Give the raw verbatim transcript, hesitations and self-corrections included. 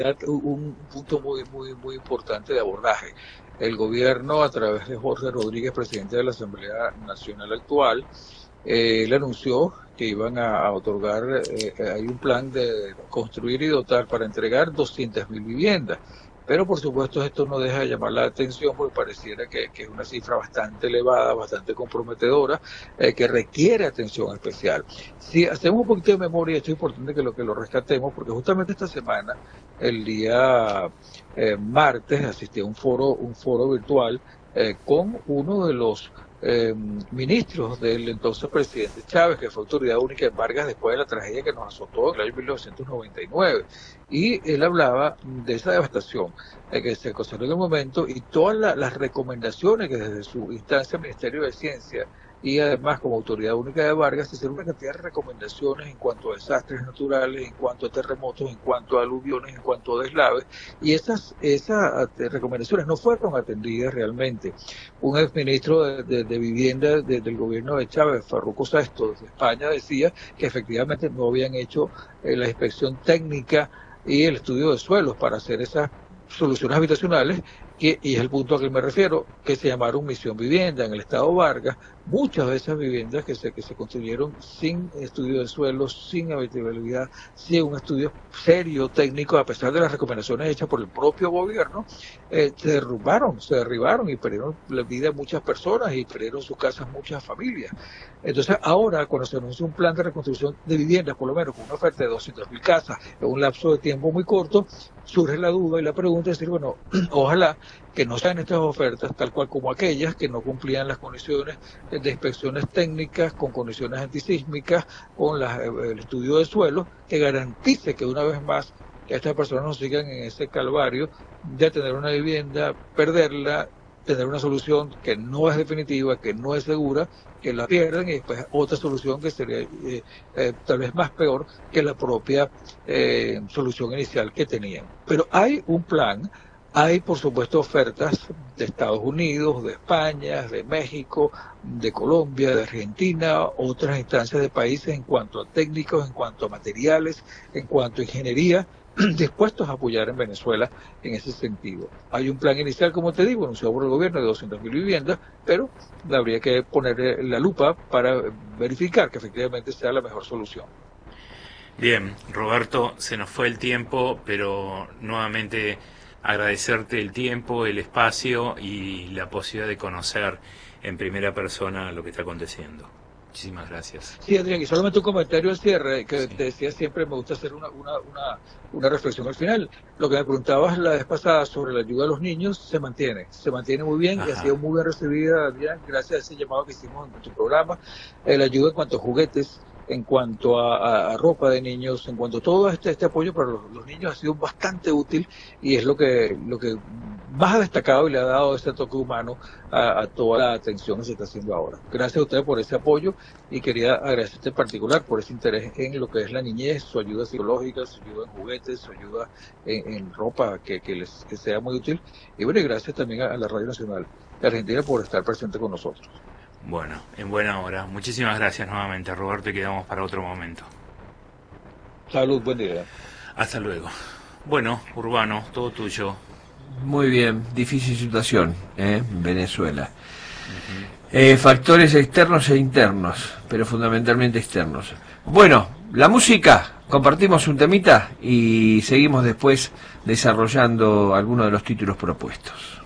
un punto muy, muy, muy importante de abordaje. El gobierno, a través de Jorge Rodríguez, presidente de la Asamblea Nacional actual, eh, le anunció que iban a, a otorgar, eh, hay un plan de construir y dotar para entregar doscientas mil viviendas. Pero por supuesto esto no deja de llamar la atención porque pareciera que, que es una cifra bastante elevada, bastante comprometedora, eh, que requiere atención especial. Si hacemos un poquito de memoria, esto es importante que lo que lo rescatemos, porque justamente esta semana, el día eh, martes, asistí a un foro, un foro virtual eh, con uno de los eh, ministros del entonces presidente Chávez, que fue autoridad única en Vargas después de la tragedia que nos azotó en el año mil novecientos noventa y nueve. Y él hablaba de esa devastación eh, que se causó en el momento y todas la, las recomendaciones que desde su instancia Ministerio de Ciencia y además como autoridad única de Vargas se hicieron una cantidad de recomendaciones en cuanto a desastres naturales, en cuanto a terremotos, en cuanto a aluviones, en cuanto a deslaves, y esas, esas recomendaciones no fueron atendidas realmente. Un exministro de, de, de Vivienda de, del gobierno de Chávez, Farruko Saisto, de España, decía que efectivamente no habían hecho eh, la inspección técnica y el estudio de suelos para hacer esas soluciones habitacionales, que, y es el punto a que me refiero, que se llamaron Misión Vivienda en el estado Vargas. Muchas de esas viviendas que se, que se construyeron sin estudio de suelos, sin habitabilidad, sin un estudio serio, técnico, a pesar de las recomendaciones hechas por el propio gobierno, eh, se derrumbaron, se derribaron y perdieron la vida de muchas personas y perdieron sus casas muchas familias. Entonces ahora, cuando se anuncia un plan de reconstrucción de viviendas, por lo menos con una oferta de doscientas mil casas en un lapso de tiempo muy corto, surge la duda y la pregunta es decir, bueno, ojalá que no sean estas ofertas tal cual como aquellas que no cumplían las condiciones de inspecciones técnicas, con condiciones antisísmicas, con la, el estudio de suelo, que garantice que una vez más estas personas no sigan en ese calvario de tener una vivienda, perderla, tener una solución que no es definitiva, que no es segura, que la pierden y después otra solución que sería eh, eh, tal vez más peor que la propia eh, solución inicial que tenían. Pero hay un plan. Hay, por supuesto, ofertas de Estados Unidos, de España, de México, de Colombia, de Argentina, otras instancias de países en cuanto a técnicos, en cuanto a materiales, en cuanto a ingeniería, dispuestos a apoyar en Venezuela en ese sentido. Hay un plan inicial, como te digo, anunciado por el gobierno de doscientas mil viviendas, pero habría que poner la lupa para verificar que efectivamente sea la mejor solución. Bien, Roberto, se nos fue el tiempo, pero nuevamente agradecerte el tiempo, el espacio y la posibilidad de conocer en primera persona lo que está aconteciendo. Muchísimas gracias. Sí, Adrián, y solamente un comentario al cierre, que sí. Te decía siempre, me gusta hacer una, una, una, una reflexión al final. Lo que me preguntabas la vez pasada sobre la ayuda a los niños, se mantiene, se mantiene muy bien. Ajá. Y ha sido muy bien recibida, Adrián, gracias a ese llamado que hicimos en tu programa. Eh, la ayuda en cuanto a juguetes, en cuanto a, a, a ropa de niños, en cuanto a todo este, este apoyo para los, los niños ha sido bastante útil y es lo que lo que más ha destacado y le ha dado ese toque humano a, a toda la atención que se está haciendo ahora. Gracias a ustedes por ese apoyo y quería agradecerte en particular por ese interés en lo que es la niñez, su ayuda psicológica, su ayuda en juguetes, su ayuda en, en ropa que, que les que sea muy útil. Y bueno, y gracias también a, a la Radio Nacional de Argentina por estar presente con nosotros. Bueno, en buena hora. Muchísimas gracias nuevamente, Roberto, y quedamos para otro momento. Salud, buen día. Hasta luego. Bueno, Urbano, todo tuyo. Muy bien, difícil situación, ¿eh? Venezuela. Uh-huh. eh, factores externos e internos, pero fundamentalmente externos. Bueno, la música, compartimos un temita y seguimos después desarrollando algunos de los títulos propuestos.